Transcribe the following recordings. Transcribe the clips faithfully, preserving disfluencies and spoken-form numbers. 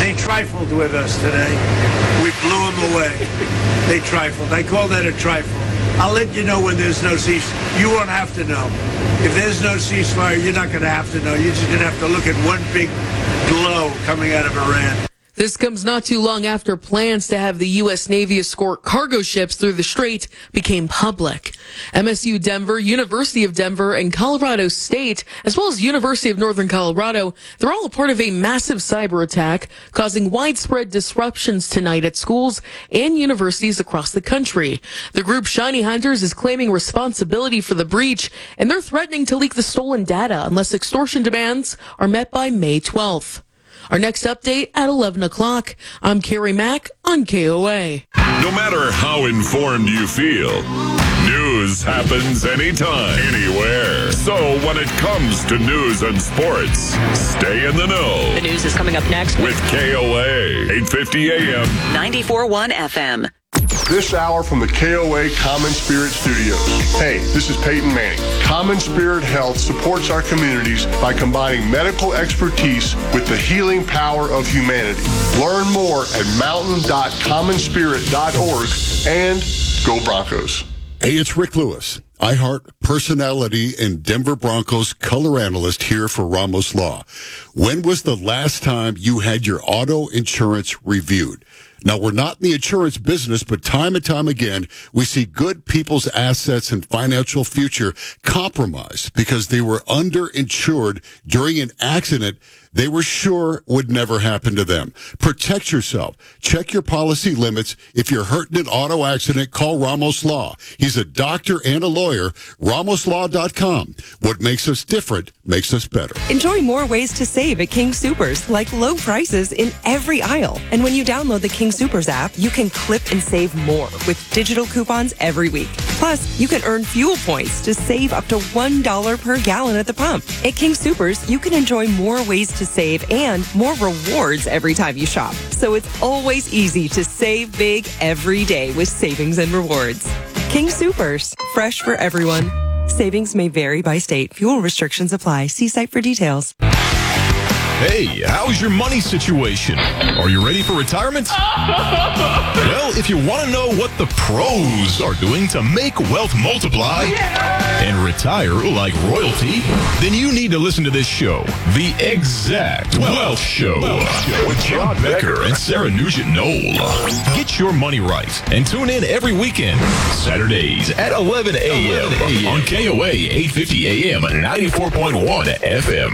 they trifled with us today. We blew them away. They trifled. I call that a trifle. I'll let you know when there's no ceasefire. You won't have to know. If there's no ceasefire, you're not going to have to know. You're just going to have to look at one big glow coming out of Iran. This comes not too long after plans to have the U S Navy escort cargo ships through the strait became public. M S U Denver, University of Denver, and Colorado State, as well as University of Northern Colorado, they're all a part of a massive cyber attack causing widespread disruptions tonight at schools and universities across the country. The group Shiny Hunters is claiming responsibility for the breach, and they're threatening to leak the stolen data unless extortion demands are met by May twelfth. Our next update at eleven o'clock. I'm Carrie Mack on K O A. No matter how informed you feel, news happens anytime, anywhere. So when it comes to news and sports, stay in the know. The news is coming up next with K O A, eight fifty A M. ninety-four point one F M. This hour from the K O A Common Spirit Studios. Hey, this is Peyton Manning. Common Spirit Health supports our communities by combining medical expertise with the healing power of humanity. Learn more at mountain dot common spirit dot org and go Broncos. Hey, it's Rick Lewis, iHeart personality and Denver Broncos color analyst here for Ramos Law. When was the last time you had your auto insurance reviewed? Now, we're not in the insurance business, but time and time again, we see good people's assets and financial future compromised because they were underinsured during an accident they were sure would never happen to them. Protect yourself. Check your policy limits. If you're hurt in an auto accident, call Ramos Law. He's a doctor and a lawyer. ramos law dot com. What makes us different makes us better. Enjoy more ways to save at King Soopers, like low prices in every aisle. And when you download the King Soopers app, you can clip and save more with digital coupons every week. Plus, you can earn fuel points to save up to one dollar per gallon at the pump. At King Soopers, you can enjoy more ways to save and more rewards every time you shop. So it's always easy to save big every day with savings and rewards. King Soopers, fresh for everyone. Savings may vary by state. Fuel restrictions apply. See site for details. Hey, how's your money situation? Are you ready for retirement? Well, if you want to know what the pros are doing to make wealth multiply and retire like royalty, then you need to listen to this show, The Exact Wealth Show, with John Becker and Sarah Nugent-Knoll. Get your money right and tune in every weekend, Saturdays at eleven a.m. on K O A eight fifty A M ninety-four point one F M.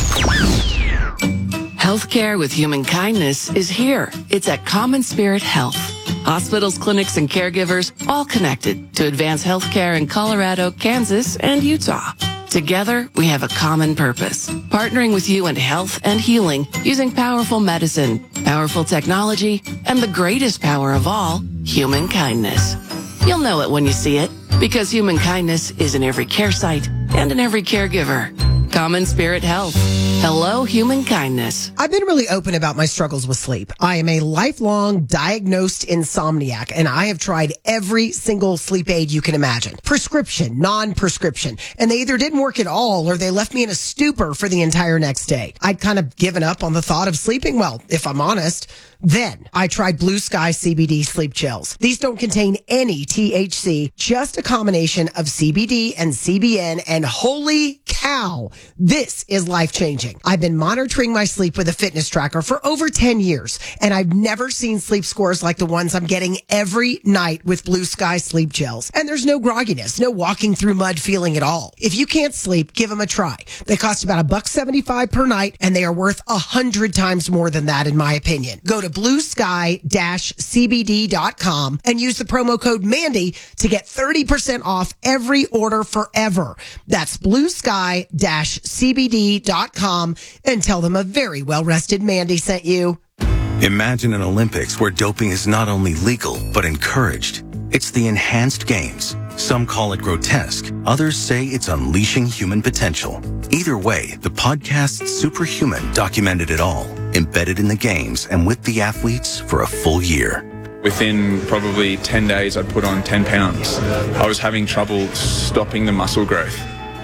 Healthcare with human kindness is here. It's at Common Spirit Health. Hospitals, clinics, and caregivers all connected to advance healthcare in Colorado, Kansas, and Utah. Together, we have a common purpose, partnering with you in health and healing using powerful medicine, powerful technology, and the greatest power of all, human kindness. You'll know it when you see it, because human kindness is in every care site and in every caregiver. Common Spirit Health. Hello, human kindness. I've been really open about my struggles with sleep. I am a lifelong diagnosed insomniac, and I have tried every single sleep aid you can imagine. Prescription, non-prescription. And they either didn't work at all or they left me in a stupor for the entire next day. I'd kind of given up on the thought of sleeping well, if I'm honest. Then I tried Blue Sky C B D Sleep Chills. These don't contain any T H C, just a combination of C B D and C B N, and holy cow, this is life-changing. I've been monitoring my sleep with a fitness tracker for over ten years, and I've never seen sleep scores like the ones I'm getting every night with Blue Sky Sleep Chills. And there's no grogginess, no walking through mud feeling at all. If you can't sleep, give them a try. They cost about a buck seventy-five per night, and they are worth a hundred times more than that, in my opinion. Go to blue sky dash c b d dot com and use the promo code Mandy to get thirty percent off every order forever. That's blue sky dash c b d dot com and tell them a very well-rested Mandy sent you. Imagine an Olympics where doping is not only legal, but encouraged. It's the enhanced games. Some call it grotesque. Others say it's unleashing human potential. Either way, the podcast Superhuman documented it all, embedded in the games and with the athletes for a full year. Within probably ten days, I'd put on ten pounds. I was having trouble stopping the muscle growth.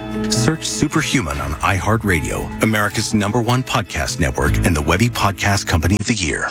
Search Superhuman on iHeartRadio, America's number one podcast network, and the Webby Podcast Company of the Year.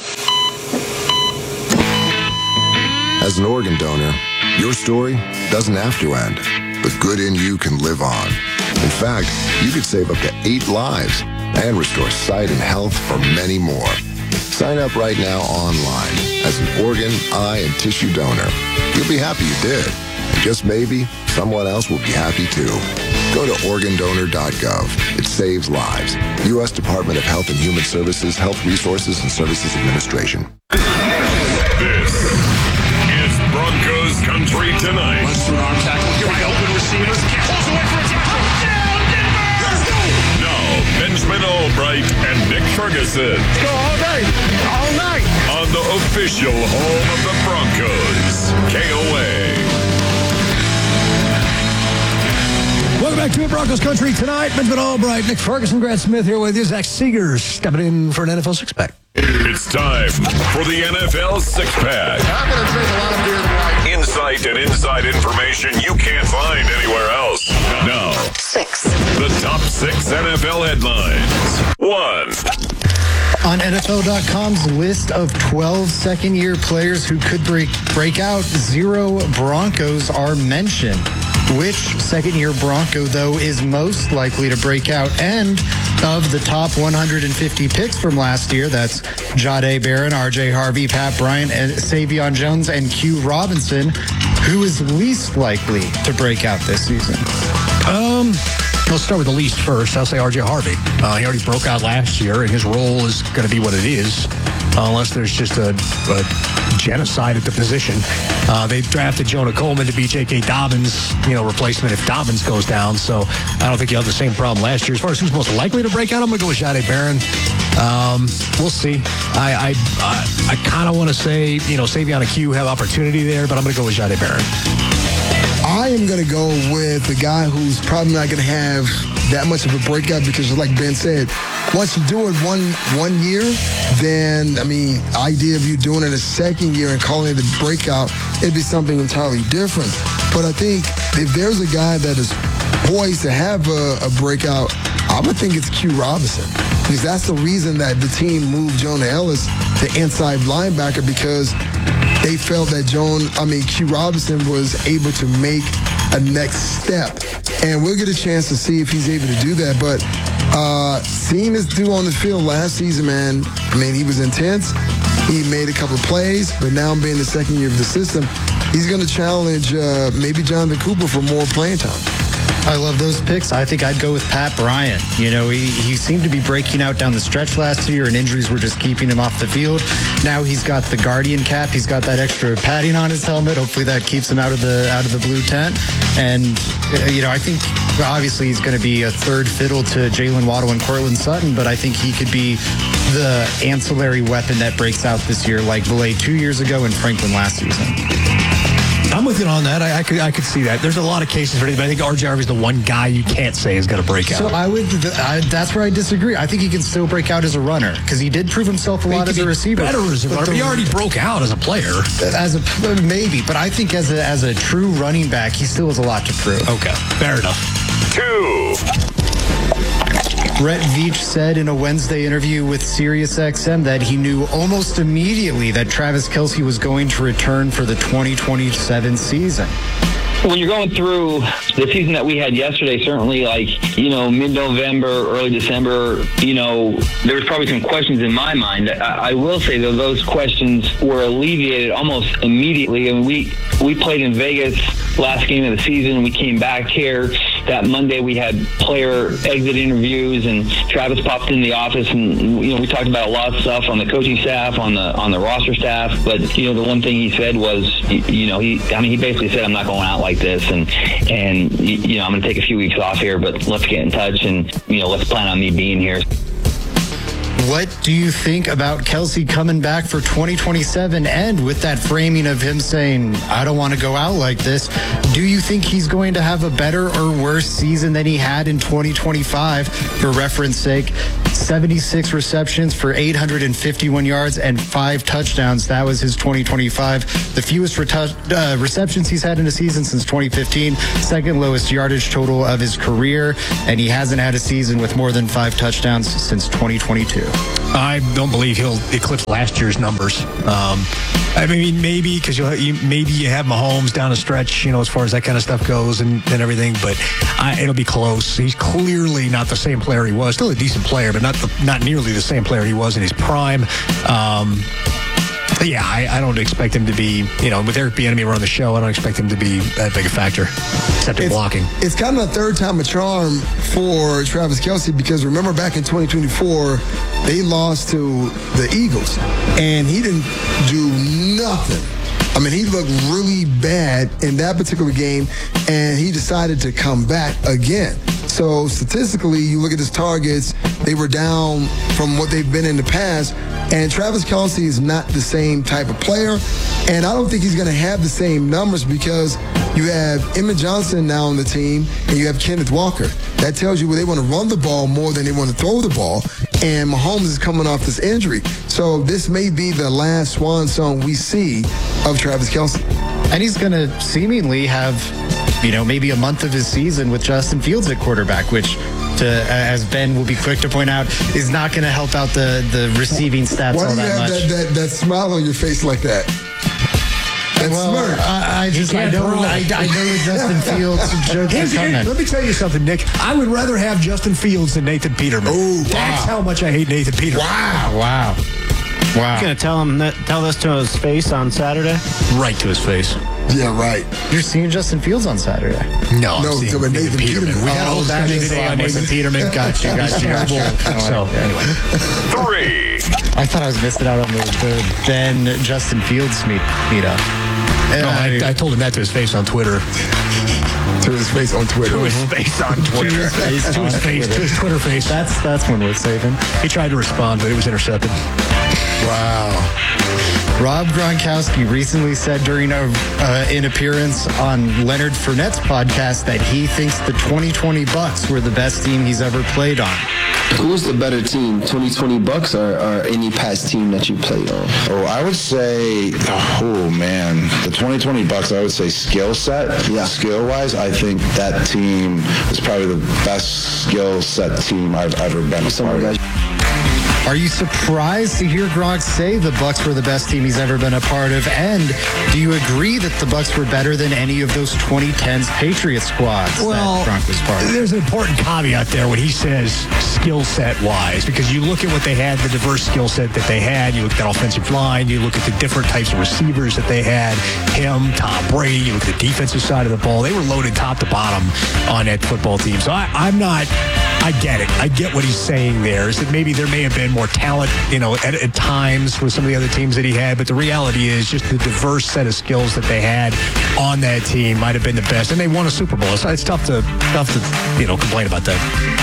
As an organ donor, your story doesn't have to end. The good in you can live on. In fact, you could save up to eight lives and restore sight and health for many more. Sign up right now online as an organ, eye, and tissue donor. You'll be happy you did. And just maybe, someone else will be happy too. Go to organ donor dot gov. It saves lives. U S Department of Health and Human Services, Health Resources and Services Administration. This is Broncos Country Tonight. Runs through an arm tackle. Here we go. Open receivers. Pulls away for a tackle. Down, Denver! Let's go! Now, Benjamin Albright and Nick Ferguson. Let's go all day. All night. On the official home of the Broncos, K O A. Welcome back to Broncos Country Tonight. Benjamin Albright, Nick Ferguson, Grant Smith here with you. Zach Seegers stepping in for an N F L six-pack. It's time for the N F L six-pack. I'm going to drink a lot of beer tonight. Insight and inside information you can't find anywhere else. Now, Six. the top six N F L headlines. One. On N F L dot com's list of twelve second-year players who could break break out, zero Broncos are mentioned. Which second-year Bronco, though, is most likely to break out? And of the top one hundred fifty picks from last year, that's Jahdae Barron, R J Harvey, Pat Bryant, and Savion Jones, and Q Robinson, who is least likely to break out this season? Um, let's start with the least first. I'll say R J Harvey. Uh, he already broke out last year, and his role is going to be what it is, uh, unless there's just a, a genocide at the position. Uh, they drafted Jonah Coleman to be J K. Dobbins, you know, replacement if Dobbins goes down. So I don't think you have the same problem last year. As far as who's most likely to break out, I'm going to go with Jahdae Barron. Um, we'll see. I I, I, I kind of want to say, you know, Savion and Q have opportunity there, but I'm going to go with Jahdae Barron. I am going to go with the guy who's probably not going to have that much of a breakout because, like Ben said, once you do it one one year, then, I mean, idea of you doing it a second year and calling it a breakout, it'd be something entirely different. But I think if there's a guy that is poised to have a, a breakout, I would think it's Q Robinson. Because that's the reason that the team moved Jonah Ellis to inside linebacker, because they felt that Joan, I mean, Q Robinson was able to make a next step. And we'll get a chance to see if he's able to do that. But uh, seeing this dude on the field last season, man, I mean, he was intense. He made a couple of plays, but now being the second year of the system, he's going to challenge uh, maybe Jonathan Cooper for more playing time. I love those picks. I think I'd go with Pat Bryant. You know, he, he seemed to be breaking out down the stretch last year, and injuries were just keeping him off the field. Now he's got the Guardian cap. He's got that extra padding on his helmet. Hopefully that keeps him out of the out of the blue tent. And, you know, I think obviously he's going to be a third fiddle to Jalen Waddle and Cortland Sutton, but I think he could be the ancillary weapon that breaks out this year, like Valet two years ago and Franklin last season. I'm with you on that. I, I could I could see that. There's a lot of cases for it, but I think R J Harvey's the one guy you can't say is going to break out. So I would. I, that's where I disagree. I think he can still break out as a runner because he did prove himself a he lot as a receiver. Better as a runner. But he already broke out as a player. As a maybe, but I think as a as a true running back, he still has a lot to prove. Okay, fair enough. Two. Brett Veach said in a Wednesday interview with SiriusXM that he knew almost immediately that Travis Kelce was going to return for the twenty twenty-seven season. When you're going through the season that we had yesterday, certainly like, you know, mid-November, early December, you know, there was probably some questions in my mind. I, I will say, though, those questions were alleviated almost immediately. I mean, we, we played in Vegas last game of the season. We came back here. That Monday we had player exit interviews, and Travis popped in the office, and, you know, we talked about a lot of stuff on the coaching staff, on the on the roster staff. But, you know, the one thing he said was, you know, he I mean, he basically said, I'm not going out like this, and, and you know, I'm going to take a few weeks off here, but let's get in touch, and, you know, let's plan on me being here. What do you think about Kelce coming back for twenty twenty-seven? And with that framing of him saying, I don't want to go out like this, do you think he's going to have a better or worse season than he had in twenty twenty-five? For reference sake, seventy-six receptions for eight hundred fifty-one yards and five touchdowns. That was his twenty twenty-five. The fewest retu- uh, receptions he's had in a season since twenty fifteen. Second lowest yardage total of his career. And he hasn't had a season with more than five touchdowns since twenty twenty-two. I don't believe he'll eclipse last year's numbers. Um, I mean, maybe because you maybe you have Mahomes down a stretch, you know, as far as that kind of stuff goes and, and everything. But I, it'll be close. He's clearly not the same player he was. Still a decent player, but not the, not nearly the same player he was in his prime. Um, Yeah, I, I don't expect him to be, you know, with Eric Bieniemy running the show, I don't expect him to be that big a factor, except in it's, blocking. It's kind of a third time a charm for Travis Kelce because remember back in twenty twenty-four, they lost to the Eagles, and he didn't do nothing. I mean, he looked really bad in that particular game, and he decided to come back again. So statistically, you look at his targets, they were down from what they've been in the past. And Travis Kelce is not the same type of player. And I don't think he's going to have the same numbers because you have Emmett Johnson now on the team and you have Kenneth Walker. That tells you where they want to run the ball more than they want to throw the ball. And Mahomes is coming off this injury. So this may be the last swan song we see of Travis Kelce. And he's going to seemingly have, you know, maybe a month of his season with Justin Fields at quarterback, which, to, as Ben will be quick to point out, is not going to help out the, the receiving stats Why all do you that have much. that, that, that smile on your face like that? That well, smirk. I, I just, I know, I, I know that Justin Fields jokes are coming. Let me tell you something, Nick. I would rather have Justin Fields than Nathan Peterman. Oh, wow. That's how much I hate Nathan Peterman. Wow. Wow. Wow. You're going to tell him that, tell this to his face on Saturday? Right to his face. Yeah, right. You're seeing Justin Fields on Saturday. No, No, I'm seeing Nathan Nathan Peterman. Peterman. We had a Oh, whole that Saturday is today a on lot. Nathan Peterman. Got you, got you, got you. So, anyway. Three. I thought I was missing out on the, the Ben Justin Fields meet meetup. No, I, I told him that to his face on Twitter. To his face on Twitter. To his face on Twitter. To his face to his on face. Twitter. To his Twitter face. That's that's one worth saving. He tried to respond, but it was intercepted. Wow. Rob Gronkowski recently said during a, uh, an appearance on Leonard Fournette's podcast that he thinks the twenty twenty Bucks were the best team he's ever played on. Who's the better team, twenty twenty Bucks or, or any past team that you played on? Oh, I would say, oh man, the twenty twenty Bucks, I would say skill set. Yeah. Skill-wise, I think that team is probably the best skill set team I've ever been a part of. Are you surprised to hear Gronk say the Bucks were the best team he's ever been a part of? And do you agree that the Bucks were better than any of those twenty tens Patriot squads Well, that Gronk was part of? There's an important caveat there when he says skill set wise, because you look at what they had, the diverse skill set that they had. You look at that offensive line. You look at the different types of receivers that they had. Him, Tom Brady. You look at the defensive side of the ball. They were loaded top to bottom on that football team. So I, I'm not. I get it. I get what he's saying there. Is that maybe there may have been more talent, you know, at, at times with some of the other teams that he had, but the reality is just the diverse set of skills that they had on that team might have been the best, and they won a Super Bowl. So it's tough to tough to you know complain about that.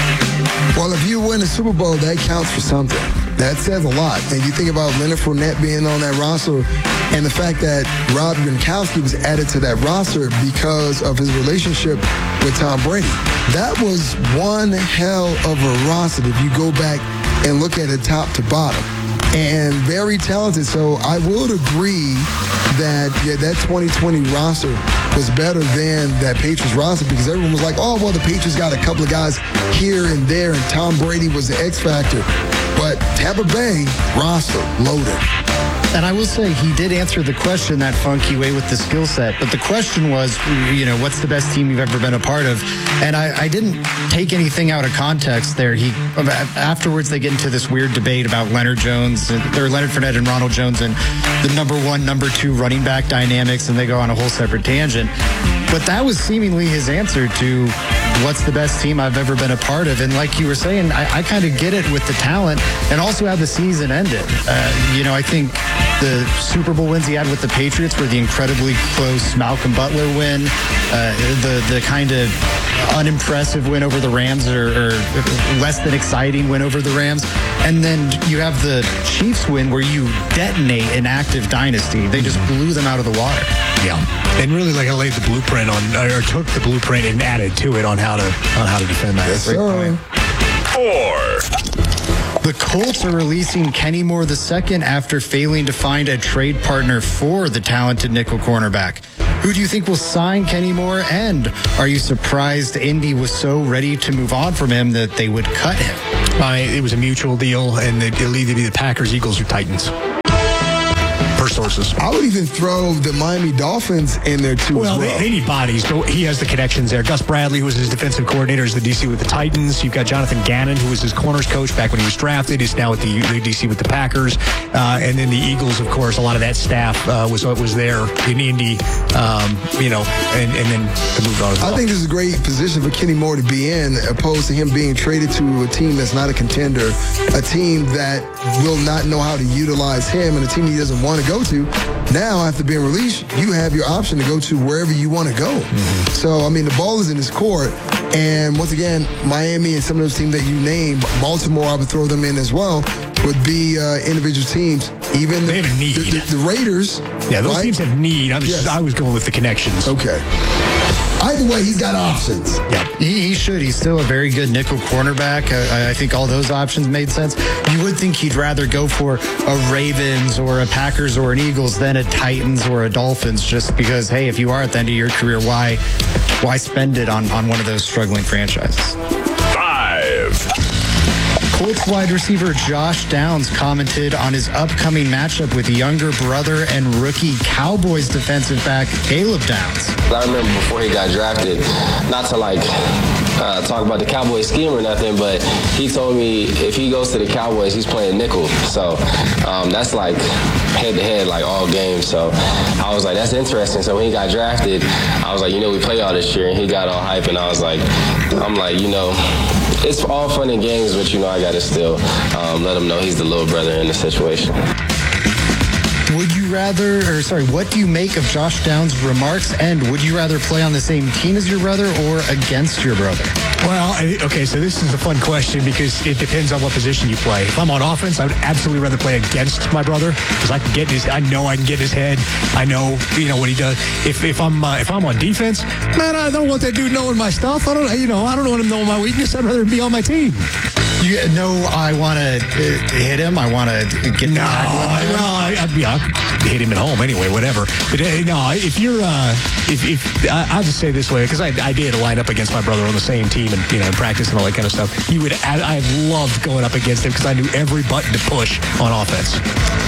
Well, if you win a Super Bowl, that counts for something. That says a lot. And you think about Leonard Fournette being on that roster and the fact that Rob Gronkowski was added to that roster because of his relationship with Tom Brady. That was one hell of a roster if you go back and look at it top to bottom. And very talented. So I would agree that yeah, that twenty twenty roster was better than that Patriots roster because everyone was like, oh, well, the Patriots got a couple of guys here and there, and Tom Brady was the X factor. But Tampa Bay roster loaded. And I will say he did answer the question that funky way with the skill set. But the question was, you know, what's the best team you've ever been a part of? And I, I didn't take anything out of context there. He afterwards they get into this weird debate about Leonard Jones and or Leonard Fournette and Ronald Jones and the number one, number two running back dynamics, and they go on a whole separate tangent. But that was seemingly his answer to what's the best team I've ever been a part of. And like you were saying, I, I kind of get it with the talent and also how the season ended. Uh, you know, I think the Super Bowl wins he had with the Patriots were the incredibly close Malcolm Butler win, uh, the the kind of unimpressive win over the Rams or, or less than exciting win over the Rams. And then you have the Chiefs win where you detonate an active dynasty. They just blew them out of the water. Yeah, and really like I laid the blueprint on, or took the blueprint and added to it on how to on how to defend that. Yes, sir. Four. The Colts are releasing Kenny Moore the second after failing to find a trade partner for the talented nickel cornerback. Who do you think will sign Kenny Moore? And are you surprised Indy was so ready to move on from him that they would cut him? Uh, it was a mutual deal, and it'll either be the Packers, Eagles, or Titans. Per sources. I would even throw the Miami Dolphins in there too. Well, as well. They, they need bodies, but he has the connections there. Gus Bradley, who was his defensive coordinator, is the D C with the Titans. You've got Jonathan Gannon, who was his corners coach back when he was drafted. He's now at the, the D C with the Packers. Uh, and then the Eagles, of course, a lot of that staff uh, was was there in Indy, um, you know, and, and then to move on as well. I think this is a great position for Kenny Moore to be in, opposed to him being traded to a team that's not a contender, a team that will not know how to utilize him, and a team he doesn't want to go to. Now, after being released, you have your option to go to wherever you want to go. Mm-hmm. So, I mean, the ball is in his court. And once again, Miami and some of those teams that you named, Baltimore, I would throw them in as well, would be uh, individual teams. Even they have a need. The, the, the Raiders. Yeah, those right? teams have need. I was, yes. I was going with the connections. Okay. Either way, he's got options. Yeah, he, he should. He's still a very good nickel cornerback. I, I think all those options made sense. You would think he'd rather go for a Ravens or a Packers or an Eagles than a Titans or a Dolphins, just because, hey, if you are at the end of your career, why why spend it on, on one of those struggling franchises? Five. Colts wide receiver Josh Downs commented on his upcoming matchup with younger brother and rookie Cowboys defensive back Caleb Downs. I remember before he got drafted, not to like uh, talk about the Cowboys scheme or nothing, but he told me if he goes to the Cowboys, he's playing nickel. So um, that's like head-to-head, like all games. So I was like, that's interesting. So when he got drafted, I was like, you know, we play all this year, and he got all hype, and I was like, I'm like, you know, it's all fun and games, but, you know, I got to still um, let him know he's the little brother in the situation. Would you rather, or sorry, what do you make of Josh Downs' remarks? And would you rather play on the same team as your brother or against your brother? Well, I, okay, so this is a fun question because it depends on what position you play. If I'm on offense, I would absolutely rather play against my brother because I can get his. I know I can get his head. I know, you know what he does. If if I'm uh, if I'm on defense, man, I don't want that dude knowing my stuff. I don't, you know, I don't want him knowing my weakness. I'd rather be on my team. You know, I want to uh, hit him. I want to get no. I, I, I'd be, I'd hit him at home anyway. Whatever. But uh, no, if you're, uh, if if I, I'll just say this way because I I did line up against my brother on the same team and you know in practice and all that kind of stuff. You would I, I loved going up against him because I knew every button to push on offense.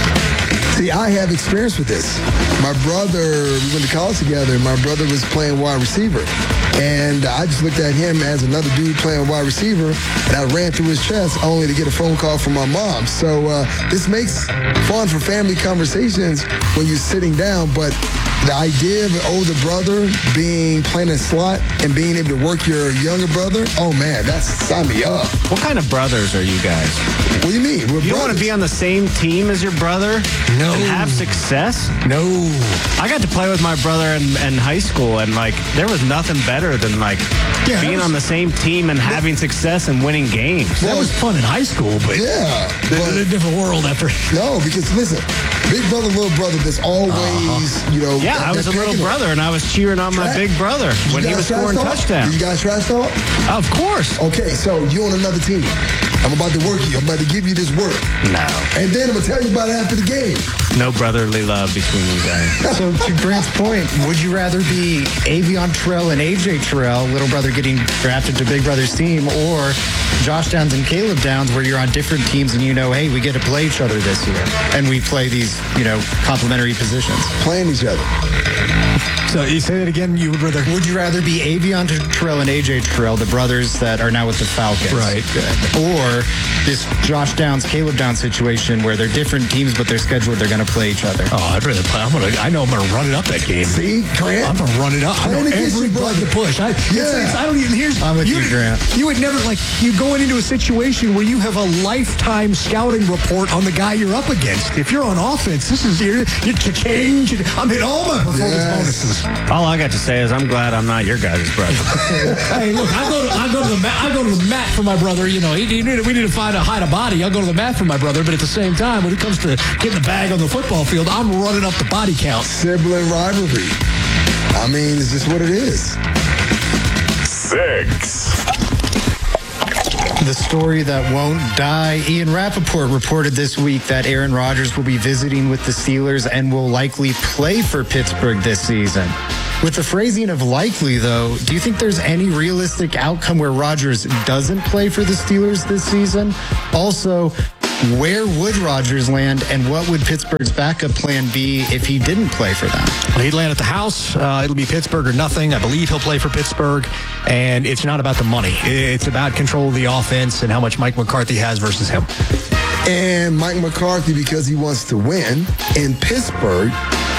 See, I have experience with this. My brother, we went to college together, and my brother was playing wide receiver. And I just looked at him as another dude playing wide receiver, and I ran through his chest only to get a phone call from my mom. So uh, this makes fun for family conversations when you're sitting down, but the idea of an older brother being playing a slot and being able to work your younger brother, oh man, that's sign me up. What kind of brothers are you guys? What do you mean? We're you don't want to be on the same team as your brother? No. And have success? No. I got to play with my brother in, in high school, and like there was nothing better than like yeah, being was, on the same team and having success and winning games. Well, that was fun in high school, but yeah, but, in a different world after. No, because listen, big brother, little brother, there's always uh-huh. you know. Yeah, that, I was a little brother, and I was cheering on my big brother when he was scoring touchdowns. You guys trash talk? Of course. Okay, so you on another team. I'm about to work you. I'm about to give you this work. No. And then I'm going to tell you about it after the game. No brotherly love between you guys. So to Grant's point, would you rather be Avion Terrell and A J Terrell, little brother getting drafted to big brother's team, or Josh Downs and Caleb Downs where you're on different teams and you know, hey, we get to play each other this year and we play these, you know, complementary positions. Playing each other. So you say that again, you would rather... Would you rather be Avion Terrell and A J Terrell, the brothers that are now with the Falcons? Right. Or this Josh Downs, Caleb Downs situation where they're different teams, but they're scheduled, they're going to play each other. Oh, I'd rather play. I'm gonna, I know I'm going to run it up that game. See, Grant? I'm going to run it up. I know every button to push. I, yeah. It's, it's, I don't even... Here's, I'm with you, you, Grant. You would never, like, you going into a situation where you have a lifetime scouting report on the guy you're up against. If you're on offense, this is... You're, you're cha-ching, I'm hitting all my performance yes. bonuses. All I got to say is I'm glad I'm not your guys' brother. Hey, look, I go to I go to the mat, I go to the mat for my brother. You know, he, he need, we need to find a hide a body. I'll go to the mat for my brother, but at the same time, when it comes to getting the bag on the football field, I'm running up the body count. Sibling rivalry. I mean, it's just what it is. Six. The story that won't die. Ian Rappaport reported this week that Aaron Rodgers will be visiting with the Steelers and will likely play for Pittsburgh this season. With the phrasing of likely, though, do you think there's any realistic outcome where Rodgers doesn't play for the Steelers this season? Also, where would Rodgers land, and what would Pittsburgh's backup plan be if he didn't play for them? Well, he'd land at the house. Uh, it'll be Pittsburgh or nothing. I believe he'll play for Pittsburgh, and it's not about the money. It's about control of the offense and how much Mike McCarthy has versus him. And Mike McCarthy, because he wants to win in Pittsburgh,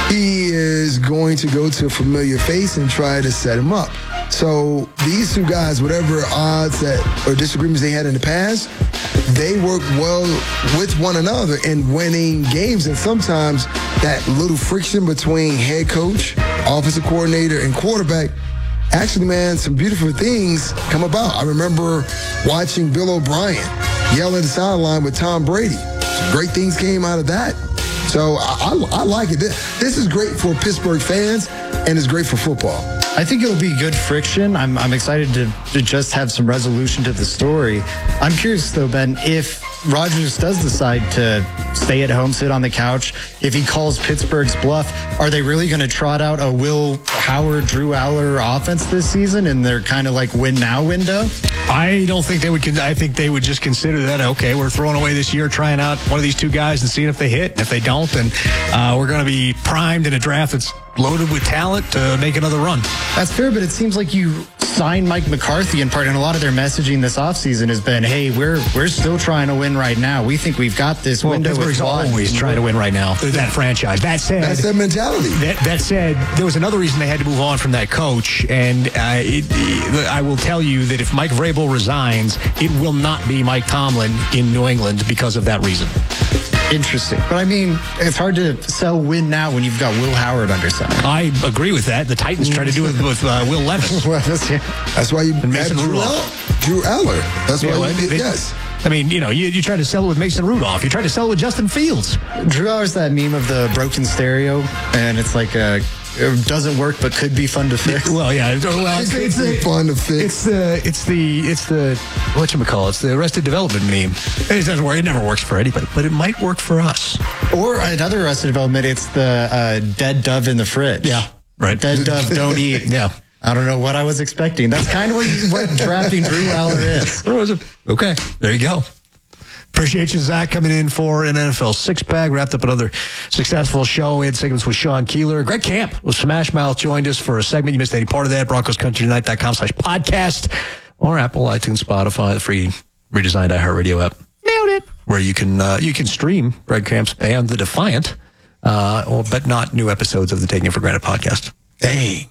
he is going to go to a familiar face and try to set him up. So these two guys, whatever odds that or disagreements they had in the past, they work well with one another in winning games. And sometimes that little friction between head coach, offensive coordinator, and quarterback, actually, man, some beautiful things come about. I remember watching Bill O'Brien yell at the sideline with Tom Brady. Some great things came out of that. So I, I, I like it. This, this is great for Pittsburgh fans, and it's great for football. I think it'll be good friction. I'm, I'm excited to, to just have some resolution to the story. I'm curious, though, Ben, if Rodgers does decide to stay at home, sit on the couch, if he calls Pittsburgh's bluff, are they really going to trot out a Will Howard, Drew Aller offense this season in their kind of like win-now window? I don't think they would. I think they would just consider that, okay, we're throwing away this year trying out one of these two guys and seeing if they hit. And if they don't, then uh, we're going to be primed in a draft that's loaded with talent to make another run. That's fair, but it seems like you signed Mike McCarthy in part, and a lot of their messaging this offseason has been, hey, we're we're still trying to win right now. We think we've got this well, window. Pittsburgh's always trying to win right now. That franchise. That said, that's their mentality. That, that said, there was another reason they had to move on from that coach, and uh, it, it, I will tell you that if Mike Vrabel resigns, it will not be Mike Tomlin in New England because of that reason. Interesting. But I mean, it's hard to sell win now when you've got Will Howard under center. I agree with that. The Titans try to do it with uh, Will Levis. That's why you had Drew, El- Drew Eller. That's why yeah, you well, did, they, yes. I mean, you know, you, you try to sell it with Mason Rudolph. You try to sell it with Justin Fields. Drew Eller's that meme of the broken stereo, and it's like a... It doesn't work, but could be fun to fix. Well, yeah, well, it's, it's, it's fun to fix. It's the, it's the, it's the, whatchamacallit, it's the Arrested Development meme. It doesn't work. It never works for anybody, but it might work for us. Or another Arrested Development, it's the uh, dead dove in the fridge. Yeah, right. Dead dove, don't eat. Yeah. I don't know what I was expecting. That's kind of what, what drafting Drew Aller is. Okay, there you go. Appreciate you, Zach, coming in for an N F L six-pack. Wrapped up another successful show. We had segments with Sean Keeler. Greg Camp with Smash Mouth joined us for a segment. You missed any part of that, broncos country tonight dot com slash podcast or Apple, iTunes, Spotify, the free redesigned iHeartRadio app. Nailed it. Where you can uh, you can stream Greg Camp's band, The Defiant, uh, or, but not new episodes of the Taking It for Granted podcast. Dang.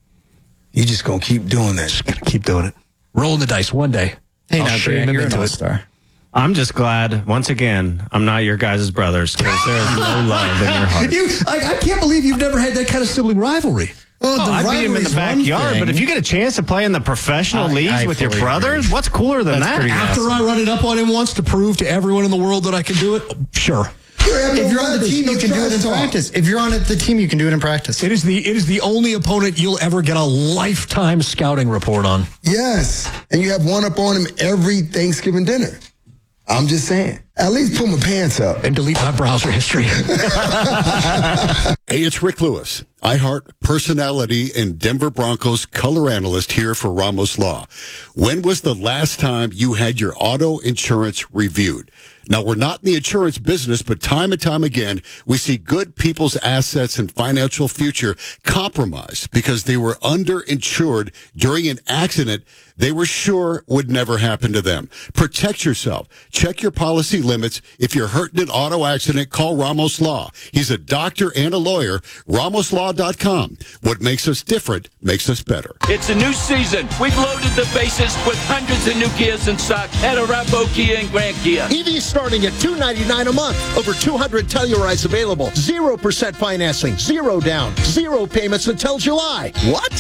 You just going to keep doing that. Just going to keep doing it. Rolling the dice one day. Hey, I'll now, shame Grant, him you're an into it. all-star. I'm just glad, once again, I'm not your guys' brothers, because there is no love in your heart. You, I, I can't believe you've never had that kind of sibling rivalry. Well, oh, I'd beat him in the backyard, but if you get a chance to play in the professional I, leagues I with your brothers, agree. What's cooler than That's that? After awesome. I run it up on him once to prove to everyone in the world that I can do it, sure. If you're on the team, you can do it in practice. If you're on the team, you can do it in practice. It is the it is the only opponent you'll ever get a lifetime scouting report on. Yes, and you have one up on him every Thanksgiving dinner. I'm just saying. At least pull my pants up. And delete my browser history. Hey, it's Rick Lewis, iHeart personality and Denver Broncos color analyst here for Ramos Law. When was the last time you had your auto insurance reviewed? Now, we're not in the insurance business, but time and time again, we see good people's assets and financial future compromised because they were underinsured during an accident they were sure would never happen to them. Protect yourself. Check your policy limits. If you're hurt in an auto accident, call Ramos Law. He's a doctor and a lawyer. Ramos Law dot com. What makes us different makes us better. It's a new season. We've loaded the bases with hundreds of new Kias in stock at Arapahoe Kia and Grand Kia. E Vs starting at two hundred ninety-nine dollars a month. Over two hundred Tellurides available. zero percent financing. Zero down. Zero payments until July. What?